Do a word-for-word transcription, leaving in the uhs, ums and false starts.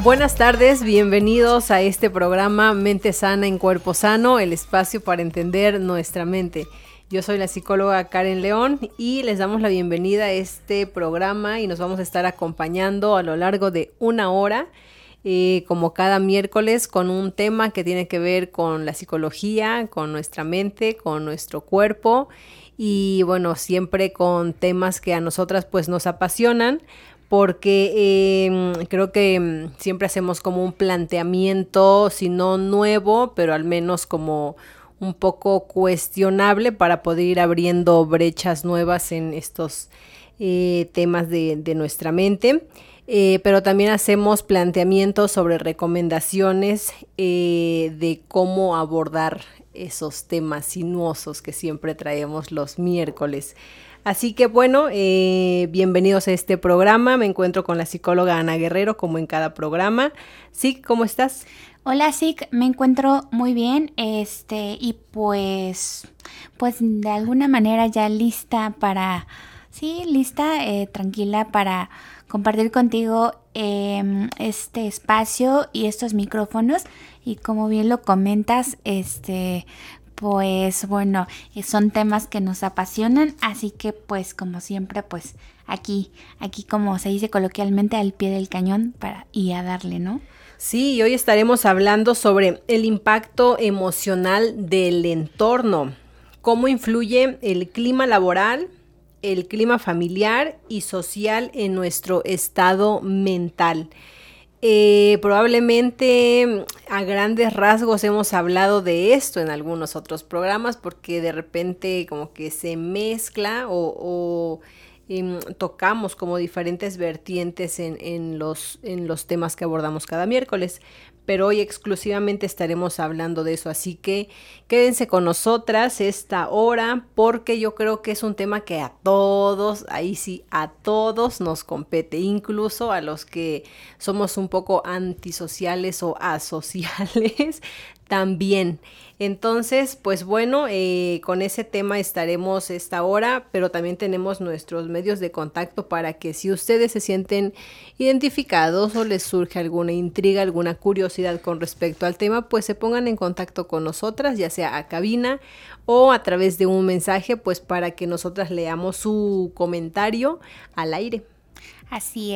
Buenas tardes, bienvenidos a este programa Mente Sana en Cuerpo Sano, el espacio para entender nuestra mente. Yo soy la psicóloga Karen León y les damos la bienvenida a este programa y nos vamos a estar acompañando a lo largo de una hora, eh, como cada miércoles, con un tema que tiene que ver con la psicología, con nuestra mente, con nuestro cuerpo y bueno, siempre con temas que a nosotras pues nos apasionan. Porque eh, creo que siempre hacemos como un planteamiento, si no nuevo, pero al menos como un poco cuestionable para poder ir abriendo brechas nuevas en estos eh, temas de, de nuestra mente. Eh, pero también hacemos planteamientos sobre recomendaciones eh, de cómo abordar esos temas sinuosos que siempre traemos los miércoles. Así que bueno, eh, bienvenidos a este programa. Me encuentro con la psicóloga Ana Guerrero, como en cada programa. Sí, ¿cómo estás? Hola, Sic, me encuentro muy bien, este, y pues, pues de alguna manera ya lista para, sí, lista, eh, tranquila para compartir contigo eh, este espacio y estos micrófonos. Y como bien lo comentas, este, pues bueno, son temas que nos apasionan, así que pues como siempre, pues aquí, aquí como se dice coloquialmente, al pie del cañón para y a darle, ¿no? Sí, y hoy estaremos hablando sobre el impacto emocional del entorno, cómo influye el clima laboral, el clima familiar y social en nuestro estado mental. Eh, probablemente a grandes rasgos hemos hablado de esto en algunos otros programas porque de repente como que se mezcla o, o eh, tocamos como diferentes vertientes en, en, los, en los temas que abordamos cada miércoles. Pero hoy exclusivamente estaremos hablando de eso, así que quédense con nosotras esta hora porque yo creo que es un tema que a todos, ahí sí, a todos nos compete, incluso a los que somos un poco antisociales o asociales también. Entonces, pues bueno, eh, con ese tema estaremos esta hora, pero también tenemos nuestros medios de contacto para que si ustedes se sienten identificados o les surge alguna intriga, alguna curiosidad con respecto al tema, pues se pongan en contacto con nosotras, ya sea a cabina o a través de un mensaje, pues para que nosotras leamos su comentario al aire. Así es.